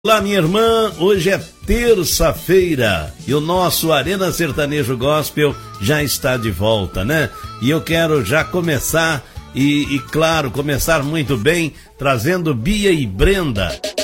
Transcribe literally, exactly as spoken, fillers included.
Olá, minha irmã, hoje é terça-feira e o nosso Arena Sertanejo Gospel já está de volta, né? E eu quero já começar e, e claro, começar muito bem, trazendo Bia e Brenda.